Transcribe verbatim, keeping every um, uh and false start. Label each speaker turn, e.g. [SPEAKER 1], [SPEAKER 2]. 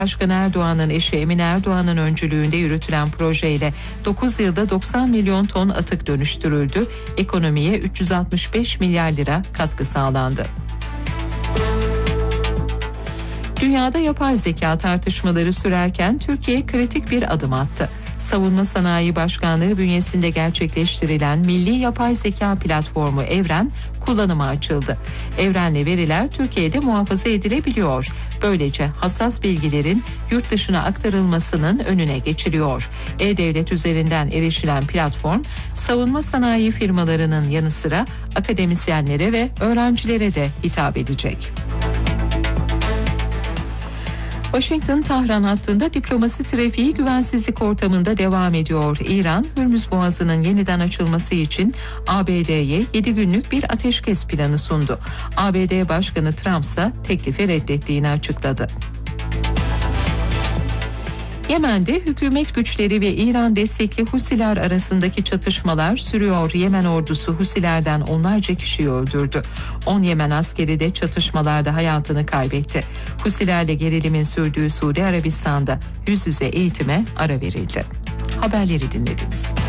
[SPEAKER 1] Başkanı Erdoğan'ın eşi Emine Erdoğan'ın öncülüğünde yürütülen projeyle dokuz yılda doksan milyon ton atık dönüştürüldü. Ekonomiye üç yüz altmış beş milyar lira katkı sağlandı. Dünyada yapay zeka tartışmaları sürerken Türkiye kritik bir adım attı. Savunma Sanayi Başkanlığı bünyesinde gerçekleştirilen Milli Yapay Zeka Platformu Evren kullanıma açıldı. Evrenle veriler Türkiye'de muhafaza edilebiliyor. Böylece hassas bilgilerin yurt dışına aktarılmasının önüne geçiliyor. E-Devlet üzerinden erişilen platform, savunma sanayi firmalarının yanı sıra akademisyenlere ve öğrencilere de hitap edecek. Washington-Tahran hattında diplomasi trafiği güvensizlik ortamında devam ediyor. İran, Hürmüz Boğazı'nın yeniden açılması için A B D'ye yedi günlük bir ateşkes planı sundu. A B D Başkanı Trump ise teklifi reddettiğini açıkladı. Yemen'de hükümet güçleri ve İran destekli Husiler arasındaki çatışmalar sürüyor. Yemen ordusu Husilerden onlarca kişiyi öldürdü. on Yemen askeri de çatışmalarda hayatını kaybetti. Husilerle gerilimin sürdüğü Suudi Arabistan'da yüz yüze eğitime ara verildi. Haberleri dinlediniz.